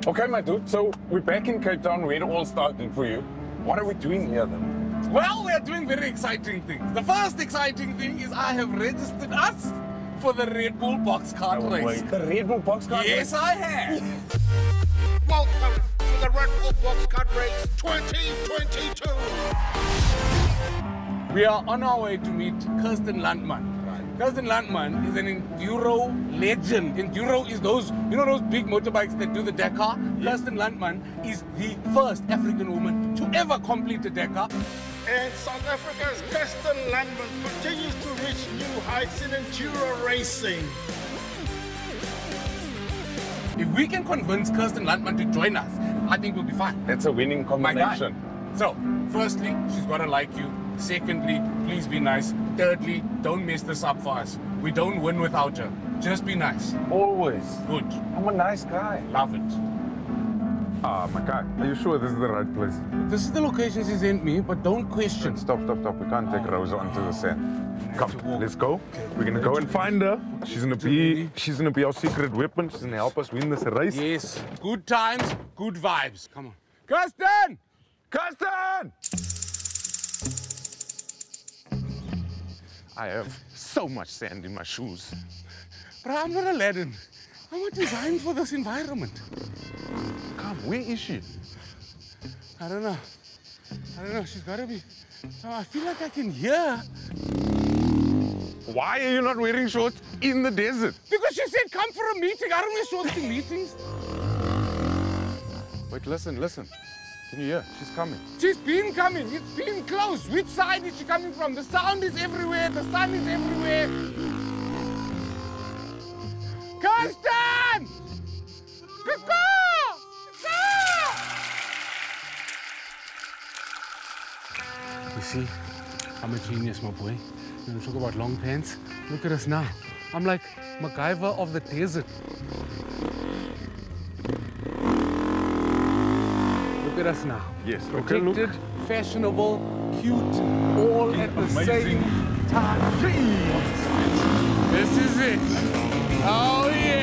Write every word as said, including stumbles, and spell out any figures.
Okay, my dude, so we're back in Cape Town where it all started for you. What are we doing here then? Well, we are doing very exciting things. The first exciting thing is I have registered us for the Red Bull box cart Oh, race. wait, the Red Bull box cart Yes, race? I have. Welcome to the Red Bull Box Cut Race twenty twenty-two. We are on our way to meet Kirsten Landman. Kirsten Landman is an enduro legend. Enduro is those, you know those big motorbikes that do the Dakar? Kirsten Landman is the first African woman to ever complete the Dakar. And South Africa's Kirsten Landman continues to reach new heights in enduro racing. If we can convince Kirsten Landman to join us, I think we'll be fine. That's a winning My guy. combination. So, firstly, she's got to like you. Secondly, please be nice. Thirdly, don't mess this up for us. We don't win without her. Just be nice. Always. Good. I'm a nice guy. Love it. Ah, my guy, are you sure this is the right place? This is the location she sent me, but don't question. Stop, stop, stop. We can't take Rosa onto the sand. Come, let's go. We're gonna go and find her. She's gonna be, she's gonna be our secret weapon. She's gonna help us win this race. Yes. Good times, good vibes. Come on. Kirsten! Kirsten! I have so much sand in my shoes. But I'm not Aladdin. I'm not designed for this environment. Come, where is she? I don't know. I don't know. She's got to be. Oh, I feel like I can hear. Why are you not wearing shorts in the desert? Because she said come for a meeting. I don't wear shorts to meetings. Wait, listen, listen. Can you hear? She's coming. She's been coming. It's been close. Which side is she coming from? The sound is everywhere. The sun is everywhere. Kirsten! Cuckoo! You see, I'm a genius, my boy. You want to talk about long pants? Look at us now. I'm like MacGyver of the desert. Look at us now. Yes, okay, look. Protected, fashionable, cute, all at the Amazing. same time. This is it. Oh yeah.